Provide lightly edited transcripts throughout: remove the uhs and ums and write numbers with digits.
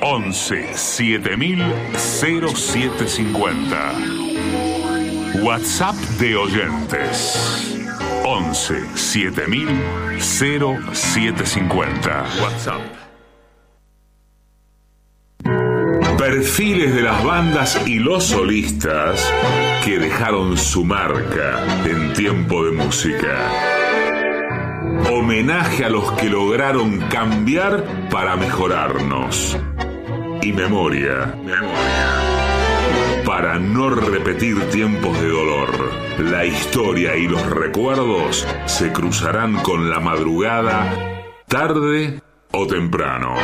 11 7000 0750. WhatsApp de oyentes 11 7000 0750. WhatsApp. Perfiles de las bandas y los solistas que dejaron su marca en tiempo de música. Homenaje a los que lograron cambiar para mejorarnos. Y memoria para no repetir tiempos de dolor. La historia y los recuerdos se cruzarán con la madrugada, tarde o temprano.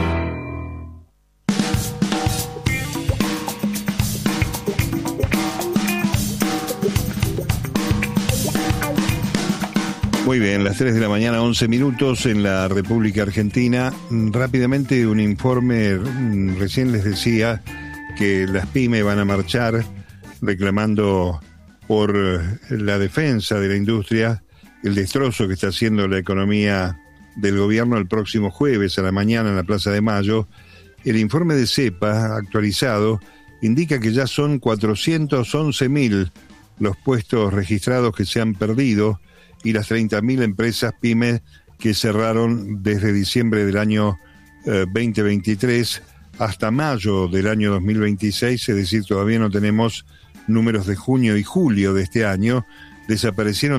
Muy bien, las 3 de la mañana, 11 minutos en la República Argentina. Rápidamente un informe, recién les decía que las pymes van a marchar reclamando por la defensa de la industria, el destrozo que está haciendo la economía del gobierno el próximo jueves a la mañana en la Plaza de Mayo. El informe de CEPA actualizado indica que ya son 411.000 los puestos registrados que se han perdido y las 30.000 empresas pymes que cerraron desde diciembre del año 2023 hasta mayo del año 2026, es decir, todavía no tenemos números de junio y julio de este año. Desaparecieron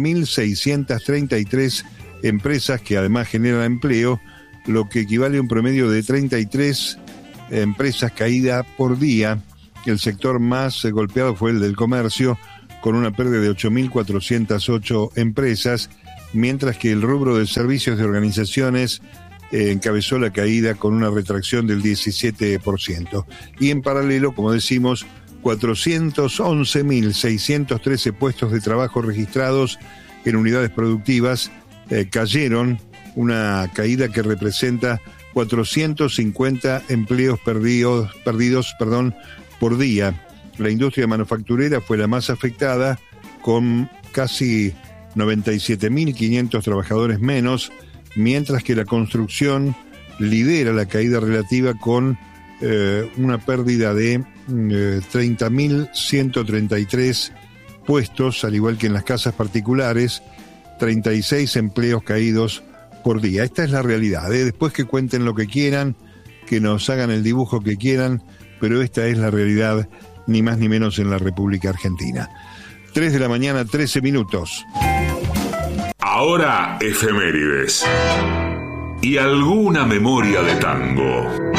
30.633 empresas que además generan empleo, lo que equivale a un promedio de 33 empresas caídas por día. El sector más golpeado fue el del comercio, con una pérdida de 8.408 empresas, mientras que el rubro de servicios de organizaciones encabezó la caída con una retracción del 17%. Y en paralelo, como decimos, 411.613 puestos de trabajo registrados en unidades productivas cayeron, una caída que representa 450 empleos perdidos por día. La industria manufacturera fue la más afectada, con casi 97.500 trabajadores menos, mientras que la construcción lidera la caída relativa con una pérdida de 30.133 puestos, al igual que en las casas particulares, 36 empleos caídos por día. Esta es la realidad, después que cuenten lo que quieran, que nos hagan el dibujo que quieran, pero esta es la realidad, ni más ni menos en la República Argentina. 3 de la mañana, 13 minutos. Ahora efemérides y alguna memoria de tango.